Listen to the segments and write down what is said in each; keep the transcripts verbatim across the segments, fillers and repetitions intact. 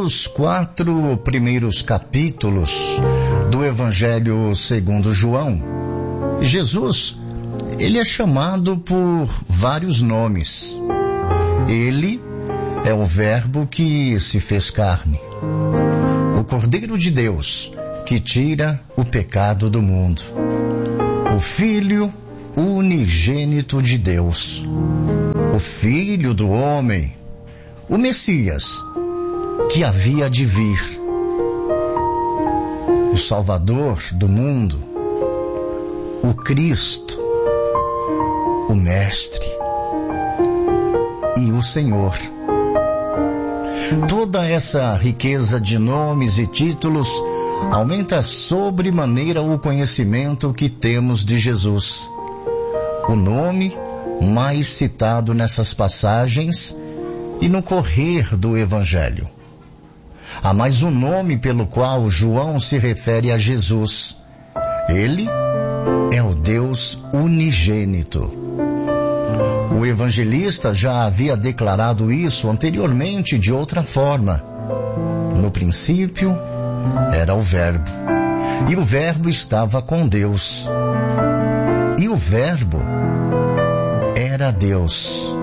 nos quatro primeiros capítulos do Evangelho segundo João, Jesus, ele é chamado por vários nomes. Ele é o Verbo que se fez carne, o Cordeiro de Deus, que tira o pecado do mundo, o Filho unigênito de Deus, o Filho do homem, o Messias, que havia de vir, o Salvador do mundo, o Cristo, o Mestre e o Senhor. Toda essa riqueza de nomes e títulos aumenta sobremaneira o conhecimento que temos de Jesus. O nome mais citado nessas passagens e no correr do Evangelho. Há mais um nome pelo qual João se refere a Jesus. Ele é o Deus unigênito. O evangelista já havia declarado isso anteriormente de outra forma. No princípio era o Verbo, e o Verbo estava com Deus, e o Verbo era Deus.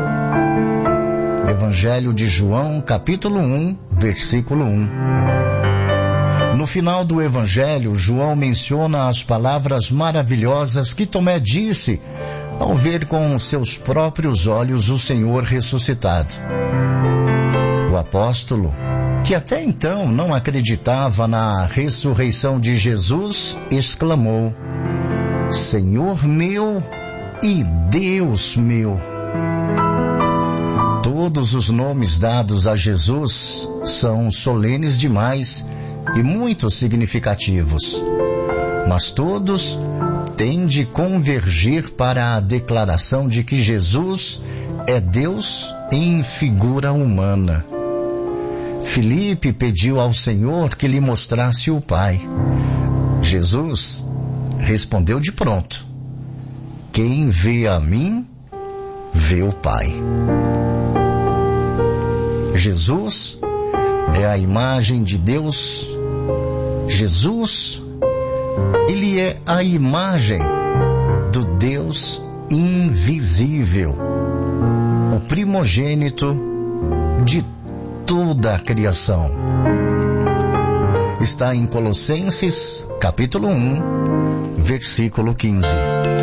Evangelho de João, capítulo um, versículo um. No final do Evangelho, João menciona as palavras maravilhosas que Tomé disse ao ver com seus próprios olhos o Senhor ressuscitado. O apóstolo, que até então não acreditava na ressurreição de Jesus, exclamou: Senhor meu e Deus meu. Todos os nomes dados a Jesus são solenes demais e muito significativos, mas todos têm de convergir para a declaração de que Jesus é Deus em figura humana. Filipe pediu ao Senhor que lhe mostrasse o Pai. Jesus respondeu de pronto: quem vê a mim, vê o Pai. Jesus é a imagem de Deus. Jesus, ele é a imagem do Deus invisível, o primogênito de toda a criação. Está em Colossenses, capítulo um, versículo quinze.